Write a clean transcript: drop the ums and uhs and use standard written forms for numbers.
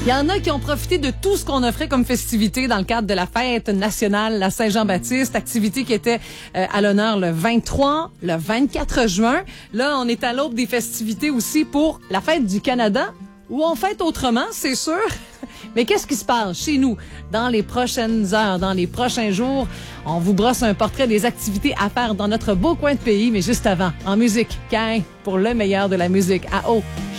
Il y en a qui ont profité de tout ce qu'on offrait comme festivité dans le cadre de la fête nationale, la Saint-Jean-Baptiste, activité qui était à l'honneur le 23, le 24 juin. Là, on est à l'aube des festivités aussi pour la fête du Canada, où on fête autrement, c'est sûr. Mais qu'est-ce qui se passe chez nous dans les prochaines heures, dans les prochains jours? On vous brosse un portrait des activités à faire dans notre beau coin de pays, mais juste avant, en musique, Caïn pour le meilleur de la musique à eau.